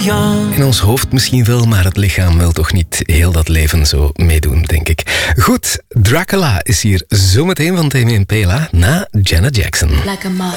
young. In ons hoofd misschien wel, maar het lichaam wil toch niet heel dat leven zo meedoen, denk ik. Goed, Dracula is hier zometeen van Tame Impala na Janet Jackson. Like a moth